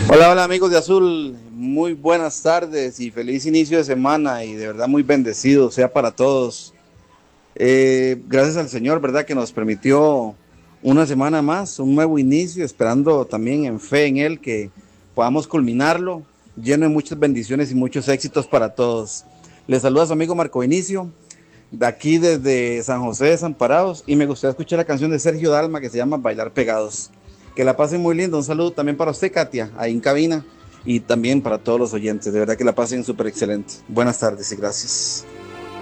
Hola, hola amigos de Azul, muy buenas tardes y feliz inicio de semana y de verdad muy bendecido sea para todos. Gracias al Señor, ¿verdad? Que nos permitió una semana más, un nuevo inicio, esperando también en fe en Él que podamos culminarlo, lleno de muchas bendiciones y muchos éxitos para todos. Les saluda su amigo Marco Inicio, de aquí desde San José de Desamparados, y me gustaría escuchar la canción de Sergio Dalma que se llama Bailar Pegados. Que la pasen muy lindo. Un saludo también para usted, Katia, ahí en cabina, y también para todos los oyentes. De verdad que la pasen súper excelente. Buenas tardes y gracias.